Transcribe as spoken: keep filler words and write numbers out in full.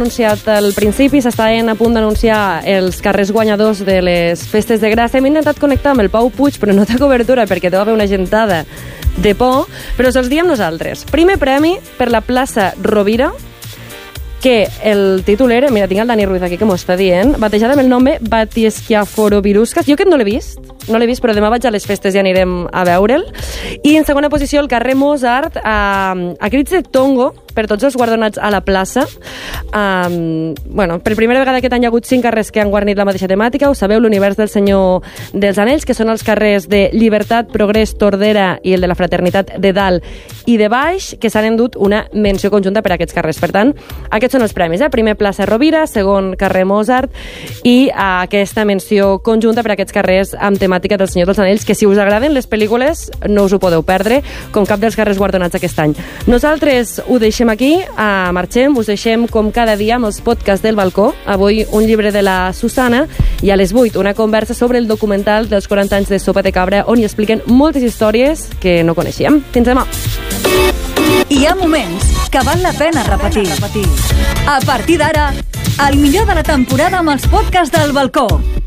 anunciat al principi, s'estaven a punt d'anunciar els carrers guanyadors de les festes de Gràcia. Hem intentat connectar amb el Pau Puig, però no té cobertura perquè deu haver una gentada de por, però se'ls diem nosaltres. Primer premi per la plaça Rovira, que el títol era, mira, tinc el Dani Ruiz aquí que m'ho està dient, batejada amb el nom Batiesquiaforoviruscas. Jo aquest no l'he vist, no l'he vist, però demà vaig a les festes i anirem a veure'l. I en segona posició el carrer Mozart, a, a crits de tongo, per tots els guardonats a la plaça. Um, bueno, per primera vegada aquest any hi ha hagut cinc carrers que han guarnit la mateixa temàtica. Ho sabeu, l'univers del Senyor dels Anells, que són els carrers de Llibertat, Progrés, Tordera i el de la Fraternitat de dalt i de baix, que s'han endut una menció conjunta per a aquests carrers. Per tant, aquests són els premis, eh? Primer plaça Rovira, segon carrer Mozart i aquesta menció conjunta per a aquests carrers amb temàtica del Senyor dels Anells, que si us agraden les pel·lícules no us ho podeu perdre, com cap dels carrers guardonats aquest any. Nosaltres ho deixem aquí, a marxem, us deixem com cada dia amb els podcasts del balcó. Avui un llibre de la Susana i a les vuit una conversa sobre el documental dels quaranta anys de Sopa de Cabra, on hi expliquen moltes històries que no coneixíem. Fins demà. Hi ha moments que val la pena repetir. A partir d'ara, el millor de la temporada amb els podcasts del balcó.